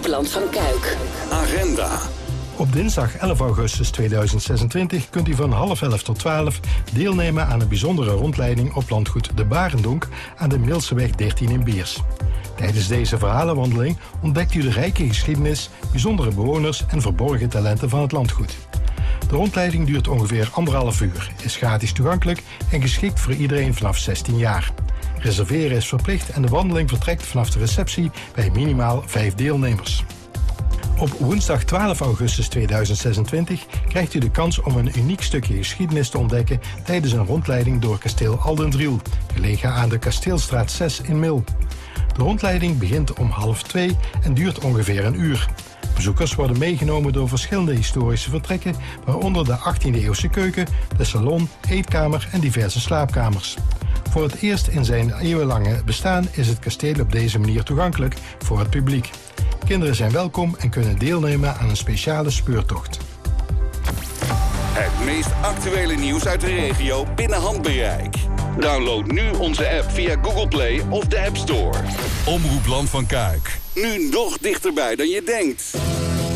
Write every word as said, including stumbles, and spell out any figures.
Land van Kuik. Agenda. Op dinsdag elf augustus tweeduizend zesentwintig kunt u van half elf tot twaalf deelnemen aan een bijzondere rondleiding op landgoed De Barendonk aan de Milseweg dertien in Beers. Tijdens deze verhalenwandeling ontdekt u de rijke geschiedenis, bijzondere bewoners en verborgen talenten van het landgoed. De rondleiding duurt ongeveer anderhalf uur, is gratis toegankelijk en geschikt voor iedereen vanaf zestien jaar. Reserveren is verplicht en de wandeling vertrekt vanaf de receptie bij minimaal vijf deelnemers. Op woensdag twaalf augustus tweeduizend zesentwintig krijgt u de kans om een uniek stukje geschiedenis te ontdekken tijdens een rondleiding door kasteel Aldendriel, gelegen aan de Kasteelstraat zes in Mil. De rondleiding begint om half twee en duurt ongeveer een uur. Bezoekers worden meegenomen door verschillende historische vertrekken, waaronder de achttiende eeuwse keuken, de salon, eetkamer en diverse slaapkamers. Voor het eerst in zijn eeuwenlange bestaan is het kasteel op deze manier toegankelijk voor het publiek. Kinderen zijn welkom en kunnen deelnemen aan een speciale speurtocht. Het meest actuele nieuws uit de regio binnen handbereik. Download nu onze app via Google Play of de App Store. Omroep Land van Kuik. Nu nog dichterbij dan je denkt.